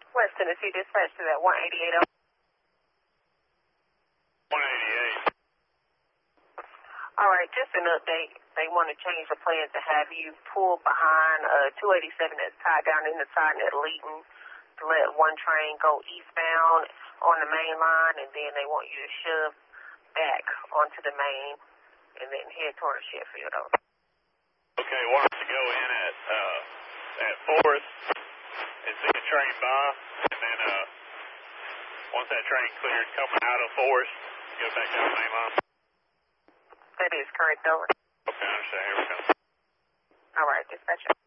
West Tennessee dispatch to that 188. 188. All right, just an update. They want to change the plan to have you pull behind 287 that's tied down in the side at Leeton to let one train go eastbound on the main line, and then they want you to shove back onto the main and then head toward Sheffield. Okay, want us to go in at 4th and see the train by, and then once that train clears coming out of 4th, go back down the main line. That is correct, over. Okay, I understand. Here we go. All right, dispatcher.